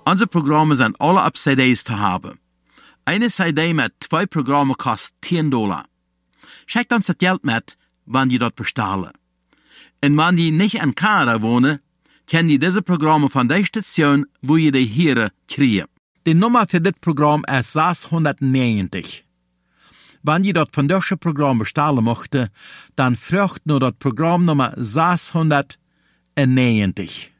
Unsere Programme sind alle auf CDs zu haben. Eine CD mit 2 Programmen kostet $10. Schickt uns das Geld mit, wenn ihr dort bestellen. Und wenn ihr nicht in Kanada wohnen, können ihr diese Programme von der Station, wo ihr die hier kriegt. Die Nummer für das Programm ist 690. Wenn ihr dort von diesem Programm bestellen möchtet, dann fragt nur das Programm Nummer 690.